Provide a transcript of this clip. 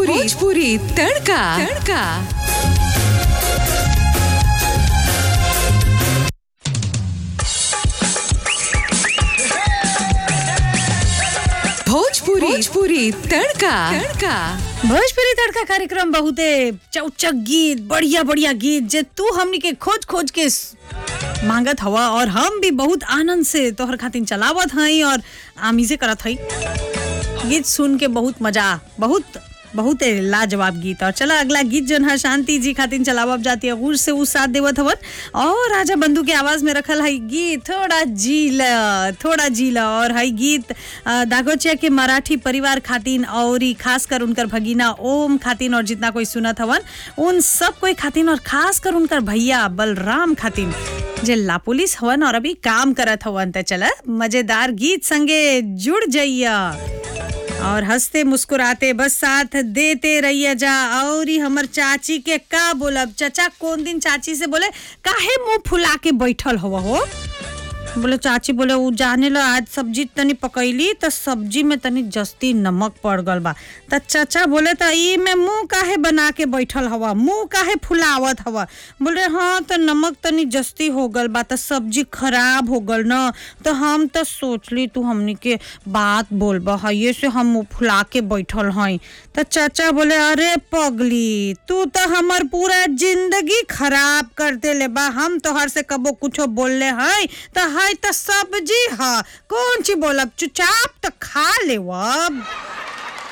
भोजपुरी तड़का तड़का। भोजपुरी तड़का तड़का। भोजपुरी तड़का कार्यक्रम बहुते चौचक गीत, बढ़िया बढ़िया गीत जे तू हमनी के खोज खोज के मांगत हवा और हम भी बहुत आनंद से तोहर खातिर चलावत हई और आमीजे करत हई। गीत सुन के बहुत मजा, बहुत बहुत लाजवाब गीत। और चला अगला गीत जो है शांति जी खातिर चलावब जाती है गुर से उ साथ देवत हवन और राजा बंधु के आवाज में रखल है गीत थोड़ा जीला। और है गीत दागोचिया के मराठी परिवार खातिर और खास कर उनकर भगीना ओम खातिर और जितना कोई सुनत हवन उन सब कोई खातिर और खास कर उनकर भैया बलराम खातिर जे ला पुलिस हवन और अभी काम करत हवन। त चला मजेदार गीत संगे जुड़ जाइया और हंसते मुस्कुराते बस साथ देते रहिए जा। और हमर चाची के का बोलब, चाचा कौन दिन चाची से बोले काहे मुंह फुला के बैठल हो बोले चाची बोले उ जाने ला आज सब्जी तनी पकैली त सब्जी में तनी जस्ती नमक पड़ गल बा। त चाचा बोले त ई में मुंह काहे बना के बैठल हवा, मुंह काहे फुलावत हवा। बोले हाँ त नमक तनी जस्ती हो गल बा त सब्जी खराब हो गल न। तो हम त सोचली तू हमनी के बात बोलबा है से हम मुंह फुला के बैठल हई। त चाचा बोले अरे पगली तू तो हमर पूरा जिंदगी खराब कर देले बा, हम तोहर से कबो कुछो बोलले हई त है त सब्जी है कौन ची बोलब, चुपचाप त खा ले।